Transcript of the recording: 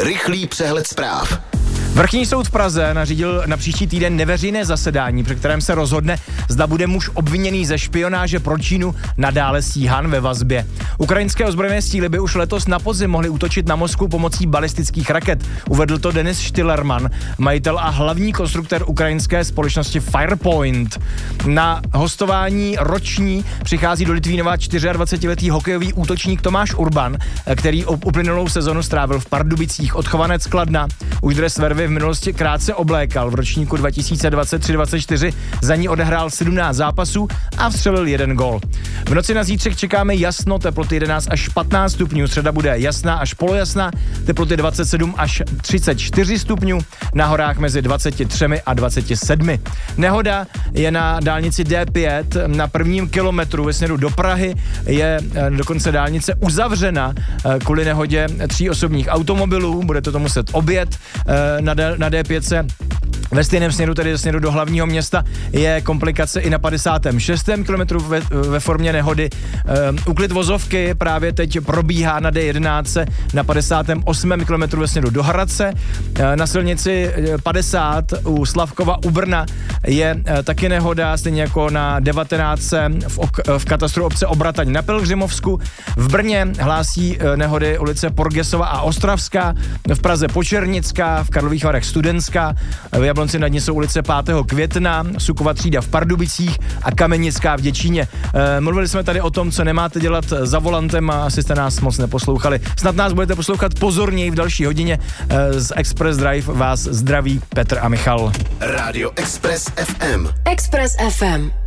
Rychlý přehled zpráv. Vrchní soud v Praze nařídil na příští týden neveřejné zasedání, při kterém se rozhodne, zda bude muž obviněný ze špionáže pro Čínu nadále stíhán ve vazbě. Ukrajinské ozbrojené síly by už letos na podzim mohly útočit na Moskvu pomocí balistických raket. Uvedl to Denis Štylerman, majitel a hlavní konstruktor ukrajinské společnosti Firepoint. Na hostování roční přichází do Litvínova 24letý hokejový útočník Tomáš Urban, který uplynulou sezonu strávil v Pardubicích. Odchovanec Kladna už dres vervy v minulosti krátce oblékal. V ročníku 2023-24 za ní odehrál 17 zápasů a vstřelil 1 gól. V noci na zítřek čekáme jasno, teploty 11 až 15 stupňů, středa bude jasná až polojasná, teploty 27 až 34 stupňů, na horách mezi 23 a 27. Nehoda je na dálnici D5, na prvním kilometru ve směru do Prahy je dokonce dálnice uzavřena kvůli nehodě 3 osobních automobilů, budete to muset objet. Na D5 ve stejném směru, tedy směru do hlavního města, je komplikace i na 56. kilometru ve formě nehody. Úklid vozovky právě teď probíhá na D11 na 58. kilometru ve směru do Hradce. Na silnici 50 u Slavkova u Brna je taky nehoda, stejně jako na 19 v katastru obce Obrataň na Pilgřimovsku. V Brně hlásí nehody ulice Porgesova a Ostravská, v Praze Počernická, v Karlových Varech Studentská, v Jablonci nad ní jsou ulice 5. května, Sukova třída v Pardubicích a Kamenická v Děčíně. Mluvili jsme tady o tom, co nemáte dělat za volantem a asi jste nás moc neposlouchali. Snad nás budete poslouchat pozorněji v další hodině. Z Express Drive vás zdraví Petr a Michal. Rádio Express FM. Express FM.